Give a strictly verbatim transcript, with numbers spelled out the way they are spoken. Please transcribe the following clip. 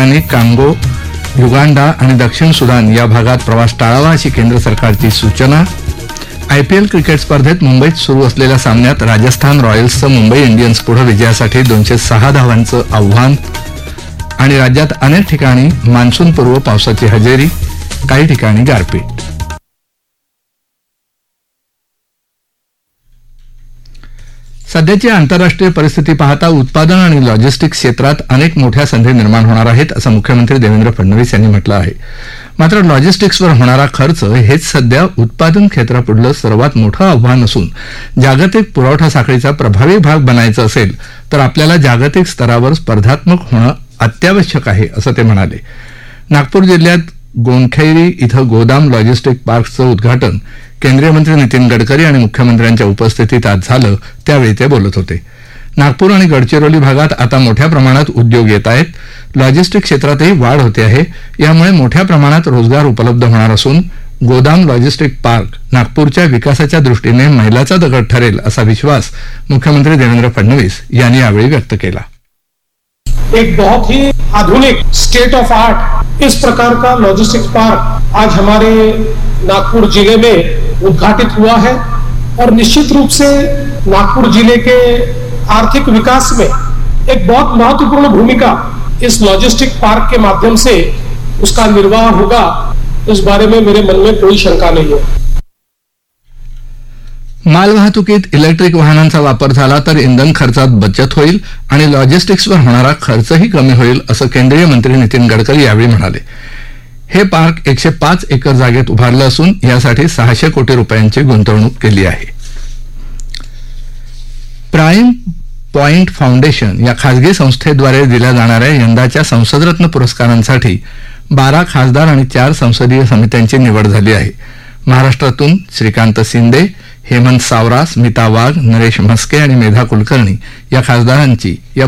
नागरिकांनी Congo, Uganda आणि दक्षिण सुदान या भागात प्रवास टाळावा अशी केंद्र सरकारची सूचना. आयपीएल क्रिकेट स्पर्धेत मुंबईत सुरू असलेल्या सामन्यात राजस्थान रॉयल्सचं मुंबई इंडियन्स पुढे विजयासाठी दोनशे सहा धावांचं आव्हान. आणि राज्यात अनेक ठिकाणी मान्सूनपूर्व पावसाची हजेरी, काही ठिकाणी गारपीट. सध्याची आंतरराष्ट्रीय परिस्थिती पाहता उत्पादन आणि लॉजिस्टिक्स क्षेत्रात अनेक मोठ्या संधी निर्माण होणार आहेत असं मुख्यमंत्री देवेंद्र फडणवीस यांनी म्हटलं आहे. मात्र लॉजिस्टिक्सवर होणारा खर्च हेच सध्या उत्पादन क्षेत्रापुढलं सर्वात मोठं आव्हान असून जागतिक पुरवठा साखळीचा प्रभावी भाग बनायचं असेल तर आपल्याला जागतिक स्तरावर स्पर्धात्मक होणं अत्यावश्यक आहे असं ते म्हणाले. नागपूर जिल्ह्यात गोंडखैरी इथं गोदाम लॉजिस्टिक पार्कचं उद्घाटन केंद्रीय मंत्री नितीन गडकरी आणि मुख्यमंत्र्यांच्या उपस्थितीत आज झालं, त्यावेळी ते बोलत होते. नागपूर आणि गडचिरोली भागात आता मोठ्या प्रमाणात उद्योग येत आहेत. लॉजिस्टिक क्षेत्रातही वाढ होते आहे. यामुळे मोठ्या प्रमाणात रोजगार उपलब्ध होणार असून गोदाम लॉजिस्टिक पार्क नागपूरच्या विकासाच्या दृष्टीने मैलाचा दगड ठरेल असा विश्वास मुख्यमंत्री देवेंद्र फडणवीस यांनी यावेळी व्यक्त केला. एक बहुत ही आधुनिक स्टेट ऑफ आर्ट इस प्रकार का लॉजिस्टिक्स पार्क आज हमारे नागपुर जिले में उद्घाटित हुआ है और निश्चित रूप से नागपुर जिले के आर्थिक विकास में एक बहुत महत्वपूर्ण भूमिका इस लॉजिस्टिक पार्क के माध्यम से उसका निर्वाह होगा, इस बारे में मेरे मन में कोई शंका नहीं है. मालवाहतुकीत इलेक्ट्रिक वाहनांचा वापर झाला तर इंधन खर्चात बचत होईल आणि लॉजिस्टिक्सवर होणारा खर्चही कमी होईल असं केंद्रीय मंत्री नितीन गडकरी यावेळी म्हणाले. हे पार्क एकशे पाच एकर जागेत उभारलं असून यासाठी सहाशे कोटी रुपयांची गुंतवणूक केली आहे. प्राईम पॉइंट फाउंडेशन या खासगी संस्थेद्वारे दिल्या जाणाऱ्या यंदाच्या संसदरत्न पुरस्कारांसाठी बारा खासदार आणि चार संसदीय समित्यांची निवड झाली आहे. महाराष्ट्रातून श्रीकांत शिंदे, हेमंत सावरा, स्मिता वाघ, नरेश म्हस्के आणि मेधा कुलकर्णी या खासदारांची या